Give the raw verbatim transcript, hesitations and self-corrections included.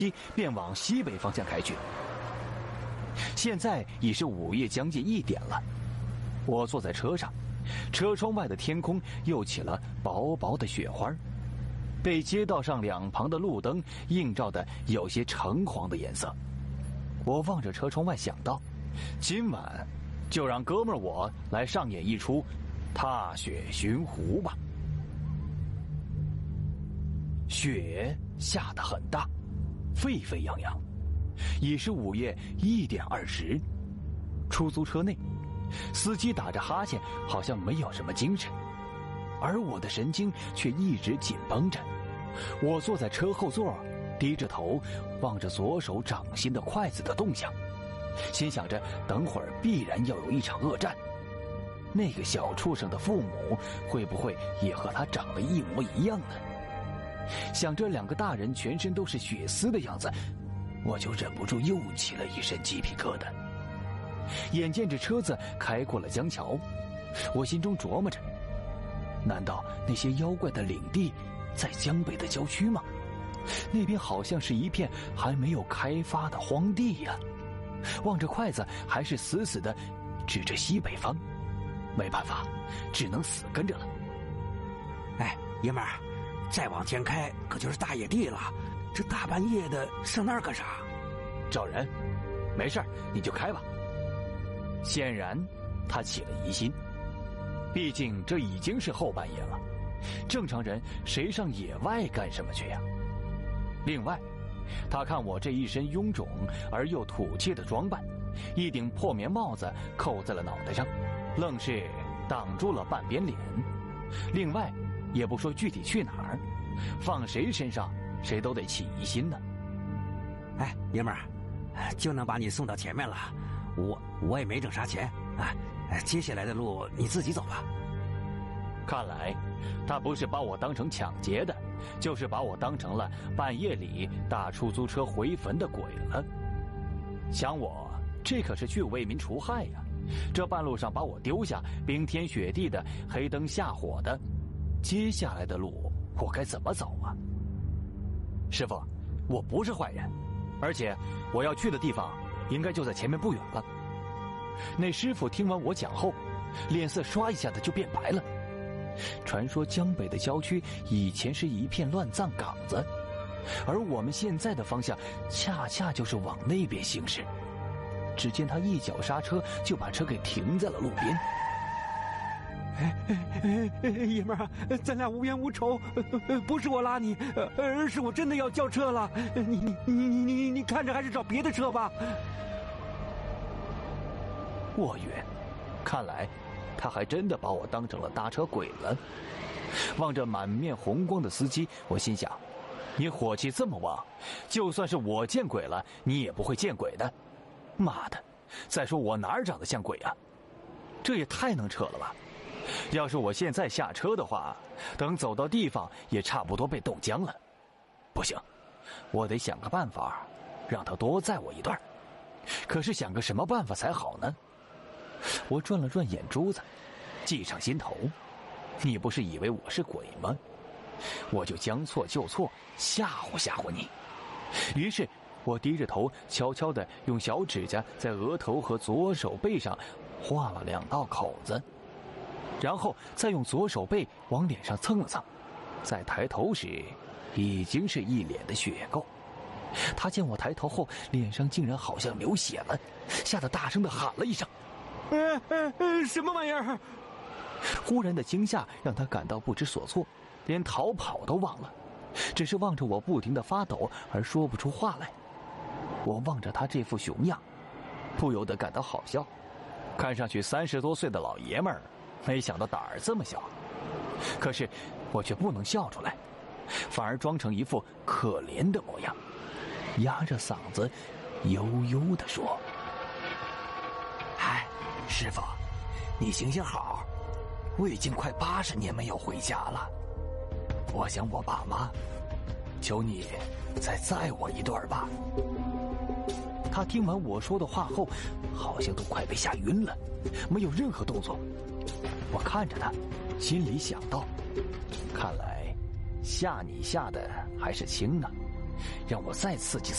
便往西北方向开去。现在已是午夜将近一点了，我坐在车上，车窗外的天空又起了薄薄的雪花，被街道上两旁的路灯映照的有些橙黄的颜色。我望着车窗外想到，今晚就让哥们儿我来上演一出踏雪寻狐吧。雪下得很大，沸沸扬扬，已是午夜一点二十。出租车内，司机打着哈欠，好像没有什么精神，而我的神经却一直紧绷着。我坐在车后座，低着头望着左手掌心的筷子的动向，心想着等会儿必然要有一场恶战。那个小畜生的父母会不会也和他长得一模一样呢？想着两个大人全身都是血丝的样子，我就忍不住又起了一身鸡皮疙瘩。眼见着车子开过了江桥，我心中琢磨着，难道那些妖怪的领地在江北的郊区吗？那边好像是一片还没有开发的荒地呀。望着筷子，还是死死地指着西北方，没办法，只能死跟着了。 哎，爷们儿，再往前开可就是大野地了，这大半夜的上那儿干啥？ 找人？没事，你就开吧。显然他起了疑心，毕竟这已经是后半夜了，正常人谁上野外干什么去呀？另外，他看我这一身臃肿而又土气的装扮，一顶破棉帽子扣在了脑袋上，愣是挡住了半边脸。另外也不说具体去哪儿，放谁身上谁都得起疑心呢。 哎，爷们儿，就能把你送到前面了，我我也没挣啥钱啊，接下来的路你自己走吧。 看来他不是把我当成抢劫的，就是把我当成了半夜里打出租车回坟的鬼了。想我这可是去为民除害呀，这半路上把我丢下，冰天雪地的，黑灯瞎火的，接下来的路我该怎么走啊？师傅，我不是坏人，而且我要去的地方应该就在前面不远了。那师傅听完我讲后，脸色唰一下子就变白了。传说江北的郊区以前是一片乱葬岗子，而我们现在的方向恰恰就是往那边行驶。只见他一脚刹车，就把车给停在了路边。 哎哎哎，爷们儿，咱俩无冤无仇，不是我拉你，而是我真的要叫车了。你你你你你你看着还是找别的车吧。 我晕，看来他还真的把我当成了搭车鬼了。望着满面红光的司机，我心想，你火气这么旺，就算是我见鬼了，你也不会见鬼的。妈的，再说我哪儿长得像鬼啊？这也太能扯了吧！要是我现在下车的话，等走到地方也差不多被冻僵了。不行，我得想个办法让他多载我一段。可是想个什么办法才好呢？我转了转眼珠子，计上心头，你不是以为我是鬼吗？我就将错就错，吓唬吓唬你。于是我低着头，悄悄地用小指甲在额头和左手背上画了两道口子，然后再用左手背往脸上蹭了蹭。再抬头时，已经是一脸的血垢。他见我抬头后，脸上竟然好像流血了，吓得大声地喊了一声：“ 呃呃呃，什么玩意儿？” 忽然的惊吓让他感到不知所措，连逃跑都忘了，只是望着我不停地发抖而说不出话来。我望着他这副熊样，不由得感到好笑。看上去三十多岁的老爷们儿，没想到胆儿这么小。可是我却不能笑出来，反而装成一副可怜的模样，压着嗓子悠悠地说：“ 哎，师傅，你行行好，我已经快八十年没有回家了，我想我爸妈，求你再载我一段吧。” 他听完我说的话后，好像都快被吓晕了，没有任何动作。我看着他，心里想到，看来吓你吓的还是轻呢，让我再刺激刺激